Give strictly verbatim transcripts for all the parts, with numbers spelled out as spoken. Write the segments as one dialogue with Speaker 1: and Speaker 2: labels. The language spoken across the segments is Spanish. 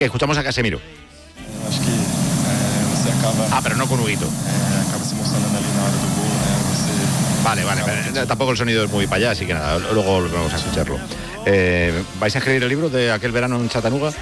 Speaker 1: Escuchamos a Casemiro.
Speaker 2: Eh, acho que eh, você acaba...
Speaker 1: Ah, pero no con Huguito.
Speaker 2: Eh, acaba se emocionando ali na hora do gol, né? Você...
Speaker 1: Vale, vale, vale. Tampoco el sonido es muy para allá, así que nada, luego vamos a escucharlo. Eh, ¿Vais a escribir el libro de aquel verano en Chattanooga?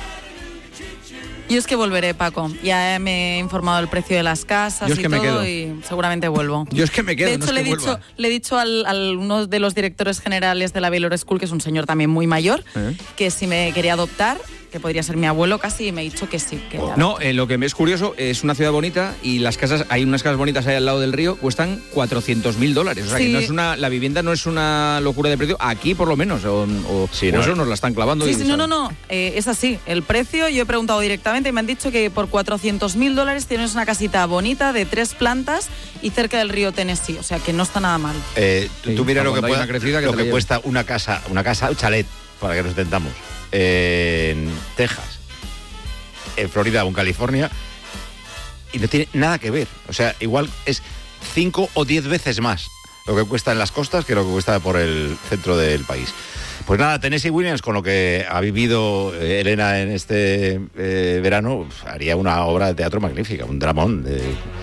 Speaker 3: Yo es que volveré, Paco. Ya me he informado del precio de las casas
Speaker 4: Yo es
Speaker 3: y
Speaker 4: que me
Speaker 3: todo
Speaker 4: quedo.
Speaker 3: y seguramente vuelvo.
Speaker 4: Yo es que me quedo,
Speaker 3: De hecho,
Speaker 4: no es
Speaker 3: le,
Speaker 4: que
Speaker 3: he dicho,
Speaker 4: vuelva.
Speaker 3: le he dicho al, al uno de los directores generales de la Baylor School, que es un señor también muy mayor,
Speaker 4: ¿Eh?
Speaker 3: que si me quería adoptar, que podría ser mi abuelo casi, y me ha dicho que sí. Que
Speaker 4: No, eh, lo que me es curioso, es una ciudad bonita y las casas, hay unas casas bonitas ahí al lado del río, cuestan cuatrocientos mil dólares. O sea,
Speaker 3: Sí.
Speaker 4: que no es una, la vivienda no es una locura de precio, aquí por lo menos, o, o,
Speaker 1: Sí,
Speaker 4: o
Speaker 1: no.
Speaker 4: eso nos la están clavando.
Speaker 3: Sí,
Speaker 4: y
Speaker 3: sí, no, no,
Speaker 4: saben.
Speaker 3: no, eh, es así. El precio, yo he preguntado directamente y me han dicho que por cuatrocientos mil dólares tienes una casita bonita de tres plantas y cerca del río Tennessee, o sea que no está nada mal.
Speaker 1: Eh, tú,
Speaker 4: Sí,
Speaker 1: tú mira lo que,
Speaker 4: cuando hay
Speaker 1: pueda-
Speaker 4: una crecida que
Speaker 1: lo
Speaker 4: te la
Speaker 1: que
Speaker 4: lleves.
Speaker 1: cuesta una casa, una casa, un chalet, para que nos entendamos, en Texas, en Florida o en California, y no tiene nada que ver. O sea, igual es cinco o diez veces más lo que cuesta en las costas que lo que cuesta por el centro del país. Pues nada, Tennessee Williams, con lo que ha vivido eh, Elena en este eh, verano, haría una obra de teatro magnífica, un dramón. De...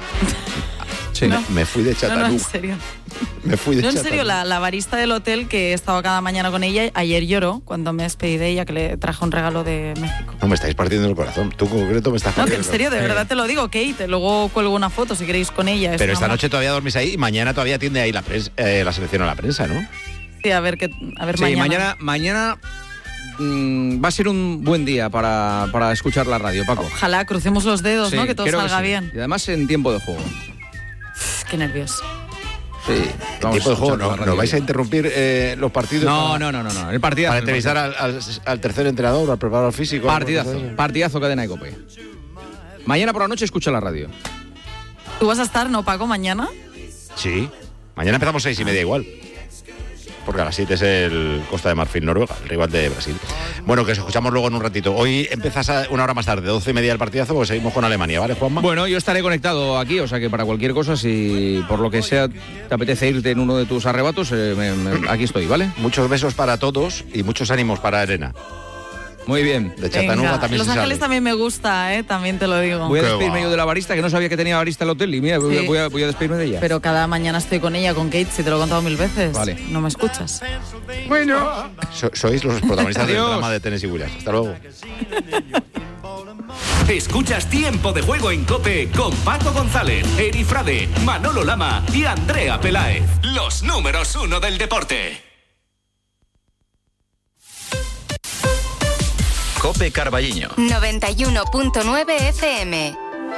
Speaker 4: Sí.
Speaker 3: No.
Speaker 1: Me fui de
Speaker 3: No,
Speaker 1: Chattanooga.
Speaker 3: no, en serio.
Speaker 1: Me fui de
Speaker 3: No, en
Speaker 1: Chattanooga.
Speaker 3: serio, la, la barista del hotel que he estado cada mañana con ella, ayer lloró cuando me despedí de ella, que le trajo un regalo de México.
Speaker 1: No, me estáis partiendo el corazón. Tú en concreto me estás
Speaker 3: No, que
Speaker 1: partiendo
Speaker 3: en serio, de
Speaker 4: Eh.
Speaker 3: verdad te lo digo, Kate. Luego cuelgo una foto si queréis con ella. es
Speaker 1: Pero
Speaker 3: una
Speaker 1: esta
Speaker 3: ma-
Speaker 1: noche todavía dormís ahí y mañana todavía atiende ahí la, prensa, eh, la selección a la prensa, ¿no?
Speaker 3: Sí, a ver, qué, a ver
Speaker 4: Sí,
Speaker 3: mañana.
Speaker 4: mañana, mañana mm, va a ser un buen día para, para escuchar la radio, Paco.
Speaker 3: Ojalá crucemos los dedos,
Speaker 4: Sí,
Speaker 3: ¿no? Que todo
Speaker 4: creo
Speaker 3: salga
Speaker 4: sí.
Speaker 3: bien.
Speaker 4: Y además en tiempo de juego.
Speaker 3: Uf, qué nervios.
Speaker 4: Sí.
Speaker 1: En
Speaker 4: vamos
Speaker 1: tiempo de juego,
Speaker 4: escuchando
Speaker 1: ¿no?
Speaker 4: la radio.
Speaker 1: ¿Nos vais a interrumpir eh, los partidos?
Speaker 4: No,
Speaker 1: para,
Speaker 4: no, no, no, no. El partidazo.
Speaker 1: Para
Speaker 4: el
Speaker 1: entrevistar al, al- al tercer entrenador, al preparador físico.
Speaker 4: Partidazo,
Speaker 1: algo así?
Speaker 4: partidazo cadena de COPE. Mañana por la noche escucha la radio.
Speaker 3: ¿Tú vas a estar, no, Paco, mañana?
Speaker 1: Sí. Mañana empezamos seis y media igual. Porque a las siete es el Costa de Marfil, Noruega, el rival de Brasil. Bueno, que os escuchamos luego en un ratito. Hoy empiezas a una hora más tarde, doce y media el partidazo, porque seguimos con Alemania, ¿vale, Juanma?
Speaker 4: Bueno, yo estaré conectado aquí, o sea que para cualquier cosa, si por lo que sea te apetece irte en uno de tus arrebatos, eh, me- me- aquí estoy, ¿vale?
Speaker 1: Muchos besos para todos y muchos ánimos para Elena.
Speaker 4: Muy bien.
Speaker 1: De Chattanooga
Speaker 3: Venga,
Speaker 1: también
Speaker 3: Los
Speaker 1: se
Speaker 3: Ángeles
Speaker 1: sale.
Speaker 3: también me gusta, ¿eh? También te lo digo.
Speaker 4: Voy a
Speaker 1: Qué
Speaker 4: despedirme
Speaker 1: va.
Speaker 4: yo de la barista, que no sabía que tenía barista el hotel, y mira, voy, a-
Speaker 3: Sí.
Speaker 4: voy a, voy a despedirme de ella.
Speaker 3: Pero cada mañana estoy con ella, con Kate, si te lo he contado mil veces.
Speaker 4: Vale.
Speaker 3: No me escuchas.
Speaker 4: Bueno.
Speaker 1: So- sois los protagonistas del
Speaker 4: Adiós.
Speaker 1: drama de Tennessee Williams. Hasta luego.
Speaker 5: Escuchas Tiempo de Juego en COPE con Paco González, Eri Frade, Manolo Lama y Andrea Peláez. Los números uno del deporte. COPE Carballiño.
Speaker 6: noventa y uno punto nueve F M.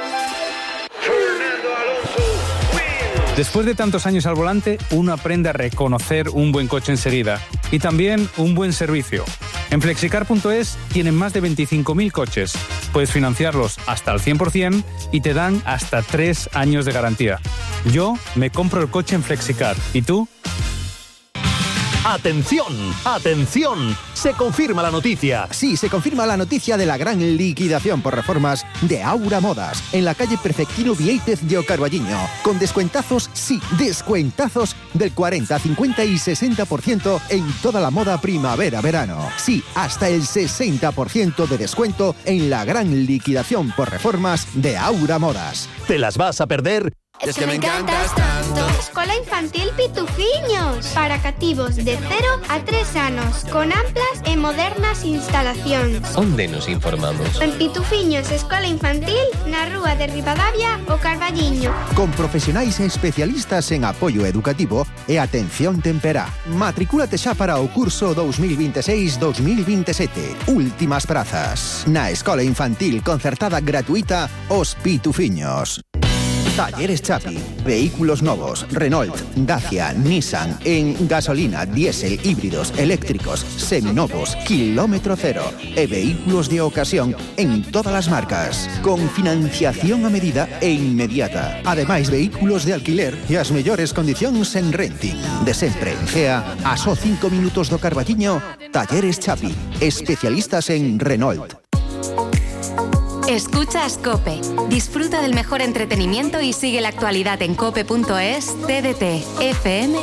Speaker 7: Después de tantos años al volante, uno aprende a reconocer un buen coche enseguida y también un buen servicio. En flexicar punto es tienen más de veinticinco mil coches. Puedes financiarlos hasta el cien por ciento y te dan hasta tres años de garantía. Yo me compro el coche en Flexicar. ¿Y tú?
Speaker 8: ¡Atención! ¡Atención! Se confirma la noticia.
Speaker 9: Sí, se confirma la noticia de la gran liquidación por reformas de Aura Modas en la calle Perfectino Vieitez de Carballiño. Con descuentazos, sí, descuentazos del cuarenta, cincuenta y sesenta por ciento en toda la moda primavera-verano. Sí, hasta el sesenta por ciento de descuento en la gran liquidación por reformas de Aura Modas.
Speaker 8: ¿Te las vas a perder?
Speaker 10: Es que me encantas tanto. Escola Infantil Pitufiños. Para cativos de cero a tres años. Con amplias e modernas instalaciones.
Speaker 11: ¿Dónde nos informamos?
Speaker 10: En Pitufiños Escola Infantil, na rúa de Ribadavia o Carballiño.
Speaker 9: Con profesionais e especialistas en apoio educativo e atención temperá. Matricúlate xa para o curso dos mil veintiséis dos mil veintisiete. Últimas prazas. Na Escola Infantil concertada gratuita Os Pitufiños. Talleres Chapi, vehículos novos, Renault, Dacia, Nissan, en gasolina, diésel, híbridos, eléctricos, seminovos, kilómetro cero e vehículos de ocasión en todas las marcas, con financiación a medida e inmediata. Ademais, vehículos de alquiler e as mellores condicións en renting. De sempre en Cea, a só cinco minutos do Carballiño, Talleres Chapi, especialistas en Renault.
Speaker 6: Escuchas COPE. Disfruta del mejor entretenimiento y sigue la actualidad en cope punto es, T D T, F M